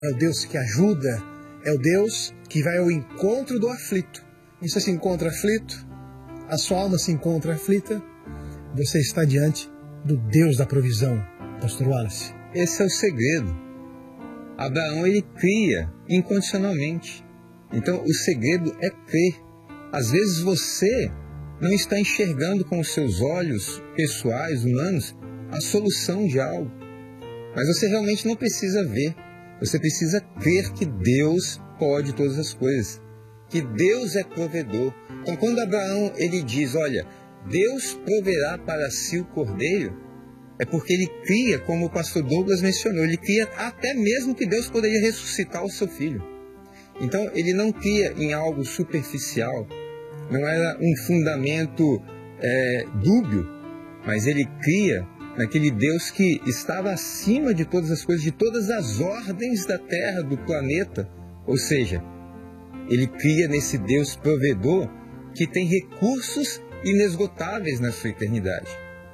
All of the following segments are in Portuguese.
é o Deus que ajuda, é o Deus que vai ao encontro do aflito. E se você se encontra aflito, a sua alma se encontra aflita, você está diante do Deus da provisão, Pastor Wallace. Esse é o segredo. Abraão, ele cria incondicionalmente. Então, o segredo é crer. Às vezes você não está enxergando com os seus olhos pessoais, humanos, a solução de algo. Mas você realmente não precisa ver. Você precisa crer que Deus pode todas as coisas. Que Deus é provedor. Então, quando Abraão ele diz, olha, Deus proverá para si o cordeiro, é porque ele cria, como o pastor Douglas mencionou, ele cria até mesmo que Deus poderia ressuscitar o seu filho. Então, ele não cria em algo superficial, não era um fundamento dúbio, mas ele cria naquele Deus que estava acima de todas as coisas, de todas as ordens da terra, do planeta. Ou seja, ele cria nesse Deus provedor que tem recursos inesgotáveis na sua eternidade.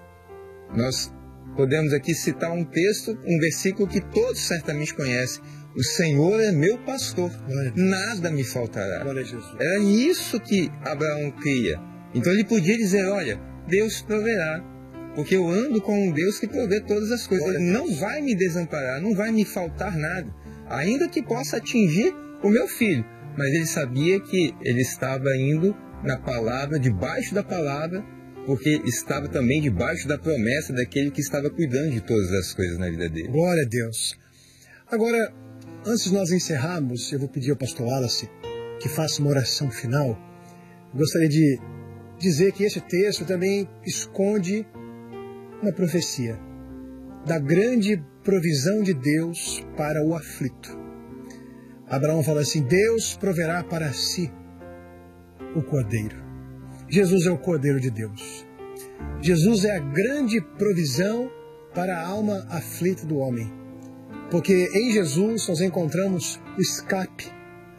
Nós podemos aqui citar um texto, um versículo que todos certamente conhecem. O Senhor é meu pastor, nada me faltará. Era isso que Abraão cria. Então ele podia dizer, olha, Deus proverá, porque eu ando com um Deus que provê todas as coisas. Não vai me desamparar, não vai me faltar nada, ainda que possa atingir o meu filho. Mas ele sabia que ele estava indo na palavra, debaixo da palavra, porque estava também debaixo da promessa daquele que estava cuidando de todas as coisas na vida dele. Glória a Deus. Agora, antes de nós encerrarmos, eu vou pedir ao pastor Wallace que faça uma oração final. Gostaria de dizer que esse texto também esconde uma profecia da grande provisão de Deus para o aflito. Abraão fala assim, Deus proverá para si o cordeiro. Jesus é o cordeiro de Deus. Jesus é a grande provisão para a alma aflita do homem. Porque em Jesus nós encontramos o escape.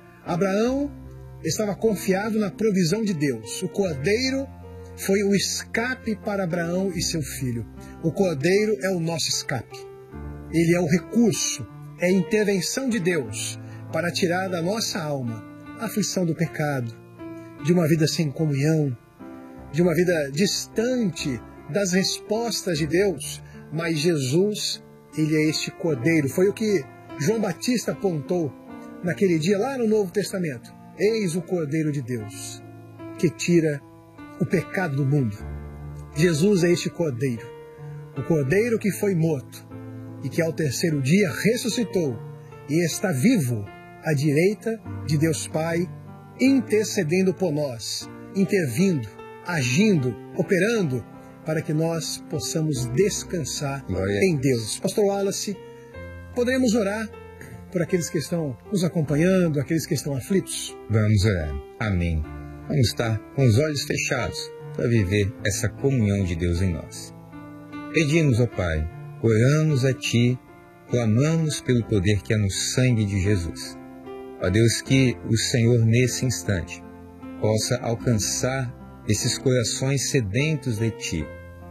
Abraão estava confiado na provisão de Deus. O cordeiro foi o escape para Abraão e seu filho. O cordeiro é o nosso escape. Ele é o recurso, é a intervenção de Deus para tirar da nossa alma a aflição do pecado, de uma vida sem comunhão, de uma vida distante das respostas de Deus. Mas Jesus, ele é este cordeiro. Foi o que João Batista apontou naquele dia lá no Novo Testamento. Eis o cordeiro de Deus, que tira o pecado do mundo. Jesus é este cordeiro. O cordeiro que foi morto e que ao terceiro dia ressuscitou e está vivo à direita de Deus Pai, intercedendo por nós, intervindo, agindo, operando, para que nós possamos descansar em Deus. Pastor Wallace, poderemos orar por aqueles que estão nos acompanhando, aqueles que estão aflitos? Vamos orar. Amém. Vamos estar com os olhos fechados para viver essa comunhão de Deus em nós. Pedimos, ó Pai, oramos a Ti, clamamos pelo poder que há no sangue de Jesus. Ó Deus, que o Senhor nesse instante possa alcançar esses corações sedentos de Ti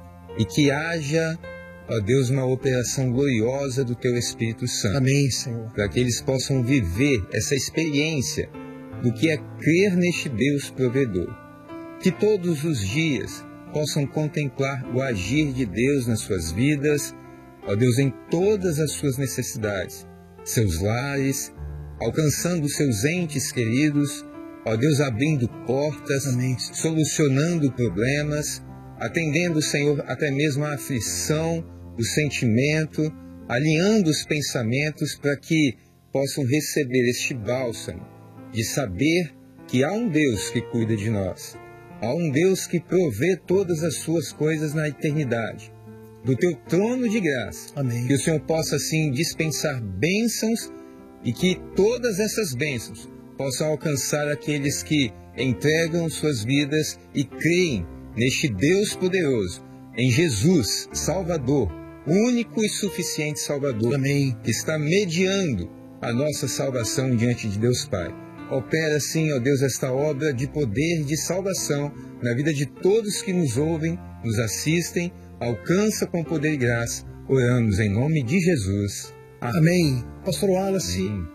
e que haja, ó Deus, uma operação gloriosa do Teu Espírito Santo. Amém, Senhor. Para que eles possam viver essa experiência do que é crer neste Deus provedor. Que todos os dias possam contemplar o agir de Deus nas suas vidas, ó Deus, em todas as suas necessidades, seus lares, alcançando seus entes queridos, ó Deus, abrindo portas, amém, solucionando problemas, atendendo, Senhor, até mesmo a aflição, o sentimento, alinhando os pensamentos para que possam receber este bálsamo de saber que há um Deus que cuida de nós, há um Deus que provê todas as suas coisas na eternidade, do Teu trono de graça. Amém. Que o Senhor possa, assim, dispensar bênçãos e que todas essas bênçãos possam alcançar aqueles que entregam suas vidas e creem neste Deus poderoso, em Jesus, Salvador, único e suficiente Salvador, amém, que está mediando a nossa salvação diante de Deus Pai. Opera, sim, ó Deus, esta obra de poder de salvação na vida de todos que nos ouvem, nos assistem, alcança com poder e graça. Oramos em nome de Jesus. Amém. Pastor Wallace, Amém.